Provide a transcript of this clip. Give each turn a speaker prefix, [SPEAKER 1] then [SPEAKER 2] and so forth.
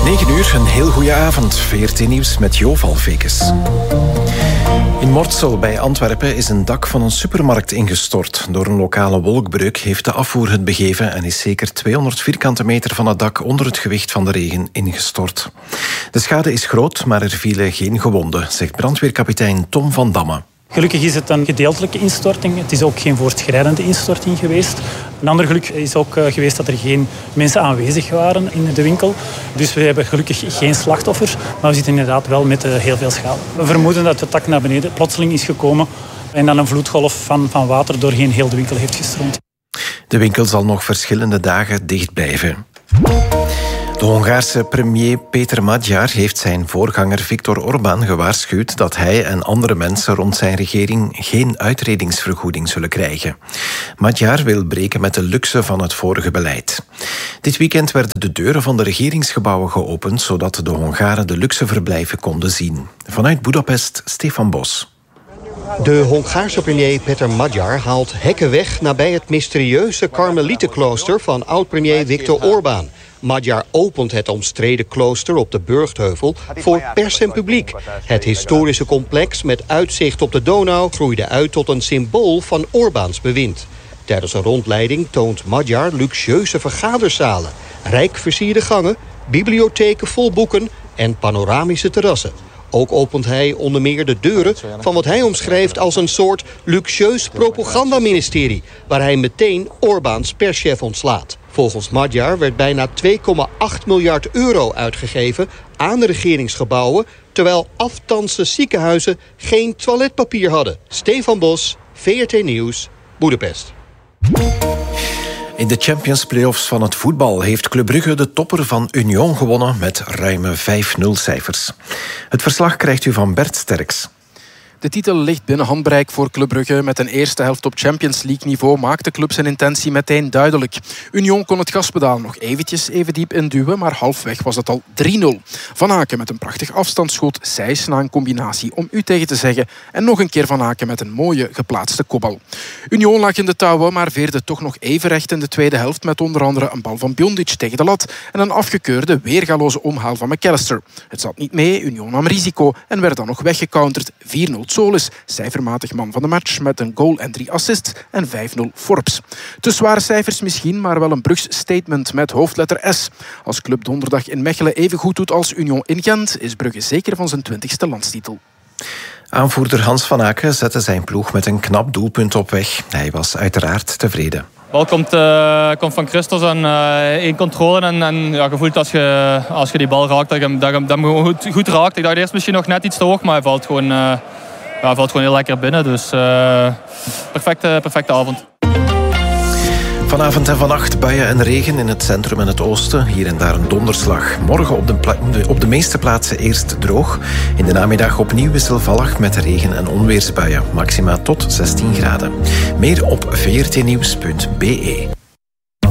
[SPEAKER 1] 9 uur, een heel goede avond. VRT Nieuws met Jo Valvekes. In Mortsel bij Antwerpen is een dak van een supermarkt ingestort. Door een lokale wolkbreuk heeft de afvoer het begeven en is zeker 200 vierkante meter van het dak onder het gewicht van de regen ingestort. De schade is groot, maar er vielen geen gewonden, zegt brandweerkapitein Tom van Damme.
[SPEAKER 2] Gelukkig is het een gedeeltelijke instorting. Het is ook geen voortschrijdende instorting geweest. Een ander geluk is ook geweest dat er geen mensen aanwezig waren in de winkel. Dus we hebben gelukkig geen slachtoffers, maar we zitten inderdaad wel met heel veel schade. We vermoeden dat het dak naar beneden plotseling is gekomen en dan een vloedgolf van water doorheen heel de winkel heeft gestroomd.
[SPEAKER 1] De winkel zal nog verschillende dagen dicht blijven. De Hongaarse premier Peter Magyar heeft zijn voorganger Viktor Orbán gewaarschuwd dat hij en andere mensen rond zijn regering geen uitredingsvergoeding zullen krijgen. Magyar wil breken met de luxe van het vorige beleid. Dit weekend werden de deuren van de regeringsgebouwen geopend, zodat de Hongaren de luxe verblijven konden zien. Vanuit Budapest, Stefan Bos.
[SPEAKER 3] De Hongaarse premier Peter Magyar haalt hekken weg nabij het mysterieuze Karmelietenklooster van oud-premier Viktor Orbán. Magyar opent het omstreden klooster op de Burgtheuvel voor pers en publiek. Het historische complex met uitzicht op de Donau groeide uit tot een symbool van Orbáns bewind. Tijdens een rondleiding toont Magyar luxueuze vergaderzalen, rijk versierde gangen, bibliotheken vol boeken en panoramische terrassen. Ook opent hij onder meer de deuren van wat hij omschrijft als een soort luxueus propagandaministerie, waar hij meteen Orbáns perschef ontslaat. Volgens Magyar werd bijna 2,8 miljard euro uitgegeven aan de regeringsgebouwen, terwijl afstandse ziekenhuizen geen toiletpapier hadden. Stefan Bos, VRT Nieuws, Budapest.
[SPEAKER 1] In de Champions Playoffs van het voetbal heeft Club Brugge de topper van Union gewonnen met ruime 5-0 cijfers. Het verslag krijgt u van Bert Sterks.
[SPEAKER 4] De titel ligt binnen handbereik voor Club Brugge. Met een eerste helft op Champions League niveau maakt de club zijn intentie meteen duidelijk. Union kon het gaspedaal nog eventjes even diep induwen, maar halfweg was het al 3-0. Van Aken met een prachtig afstandsschot, Sijs na een combinatie om u tegen te zeggen en nog een keer Van Aken met een mooie geplaatste kopbal. Union lag in de touwen, maar veerde toch nog even recht in de tweede helft met onder andere een bal van Bjondic tegen de lat en een afgekeurde, weergaloze omhaal van McAllister. Het zat niet mee, Union nam risico en werd dan nog weggecounterd. 4-0 Solis, cijfermatig man van de match met een goal en 3 assists en 5-0 Forbes. Te zware cijfers misschien, maar wel een Brugs statement met hoofdletter S. Als club donderdag in Mechelen even goed doet als Union in Gent, is Brugge zeker van zijn 20e landstitel.
[SPEAKER 1] Aanvoerder Hans van Aken zette zijn ploeg met een knap doelpunt op weg. Hij was uiteraard tevreden.
[SPEAKER 5] De bal komt van Christos en één controle en ja, je voelt als je die bal raakt dat je hem goed raakt. Ik dacht eerst misschien nog net iets te hoog, maar hij valt gewoon heel lekker binnen. Dus perfecte avond.
[SPEAKER 1] Vanavond en vannacht buien en regen in het centrum en het oosten. Hier en daar een donderslag. Morgen op de meeste plaatsen eerst droog. In de namiddag opnieuw wisselvallig met regen- en onweersbuien. Maxima tot 16 graden. Meer op vrtnieuws.be.